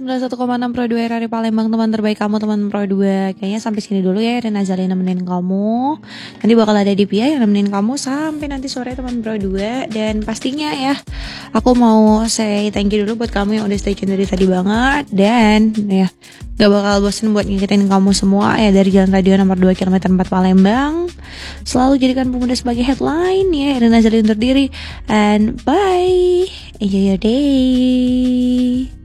91,6 Pro 2 RRI Palembang, teman terbaik kamu, teman Pro 2. Kayaknya sampai sini dulu ya, Rina Zali nemenin kamu. Nanti bakal ada Dipia yang nemenin kamu sampai nanti sore, teman Pro 2. Dan pastinya ya, aku mau say thank you dulu buat kamu yang udah stay tune dari tadi banget. Dan ya, gak bakal bosen buat ngikutin kamu semua ya dari Jalan Radio nomor 2 km 4 Palembang. Selalu jadikan pemuda sebagai headline ya, Rina Zali undur diri. And bye, enjoy your day.